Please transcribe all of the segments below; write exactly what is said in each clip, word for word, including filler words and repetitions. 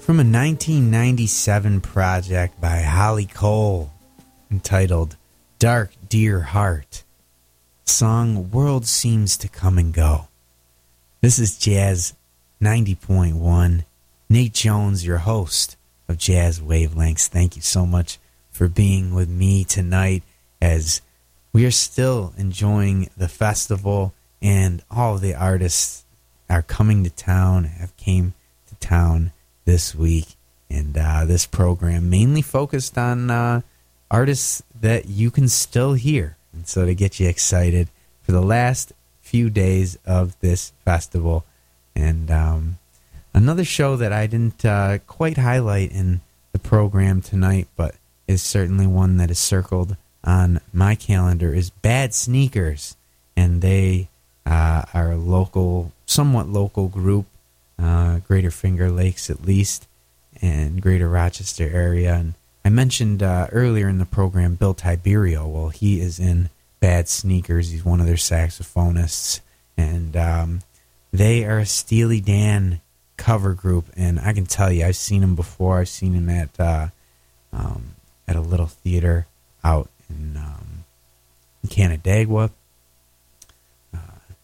from a nineteen ninety-seven project by Holly Cole entitled Dark Dear Heart. Song World Seems to Come and Go. This is Jazz ninety point one. Nate Jones, your host of Jazz Wavelengths. Thank you so much for being with me tonight as we are still enjoying the festival and all of the artists are coming to town, have came to town this week. And uh, this program mainly focused on uh, artists that you can still hear. And so to get you excited for the last few days of this festival. And um, another show that I didn't uh, quite highlight in the program tonight, but is certainly one that is circled on my calendar, is Bad Sneakers. And they uh, are a local, somewhat local group, uh, Greater Finger Lakes at least, and Greater Rochester area. And I mentioned uh, earlier in the program Bill Tiberio. Well, he is in Bad Sneakers. He's one of their saxophonists. And um, they are a Steely Dan cover group. And I can tell you, I've seen him before. I've seen him at uh, um, at a little theater out in, um, in Canandaigua. Uh,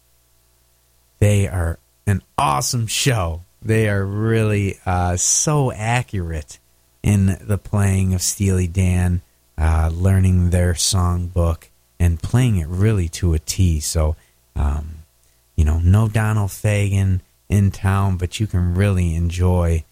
they are an awesome show. They are really uh, so accurate in the playing of Steely Dan, uh, learning their songbook and playing it really to a T. So, um, you know, no Donald Fagen in town, but you can really enjoy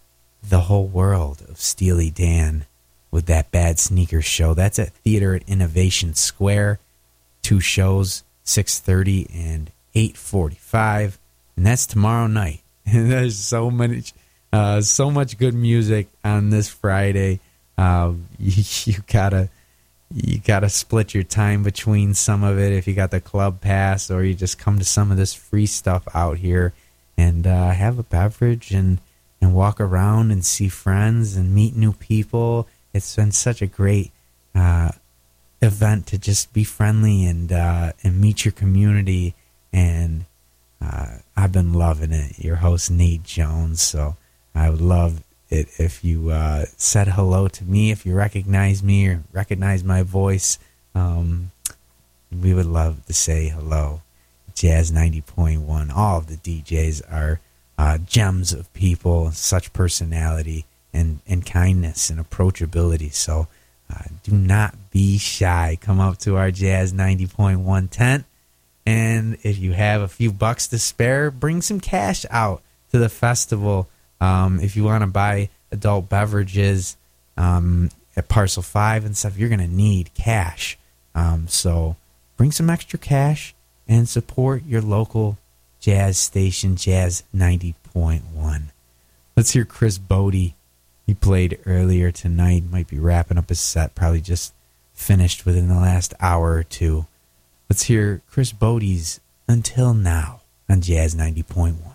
the whole world of Steely Dan with that Bad Sneakers show. That's at Theater at Innovation Square. Two shows, six thirty and eight forty-five. And that's tomorrow night. And there's so much, uh, so much good music on this Friday. Uh, you, you gotta, you gotta split your time between some of it if you got the club pass, or you just come to some of this free stuff out here and uh, have a beverage and and walk around and see friends and meet new people. It's been such a great uh, event to just be friendly and uh, and meet your community. And uh, I've been loving it. Your host, Nate Jones. So I would love it if you uh, said hello to me, if you recognize me or recognize my voice. Um, we would love to say hello. Jazz ninety point one. All of the D Js are uh, gems of people, such personality and, and kindness and approachability. So uh, do not be shy. Come up to our Jazz ninety point one tent. And if you have a few bucks to spare, bring some cash out to the festival. Um, if you want to buy adult beverages um, at Parcel five and stuff, you're going to need cash. Um, so bring some extra cash and support your local jazz station, Jazz ninety point one. Let's hear Chris Bodie. He played earlier tonight. Might be wrapping up his set. Probably just finished within the last hour or two. Let's hear Chris Bodie's Until Now on Jazz ninety point one.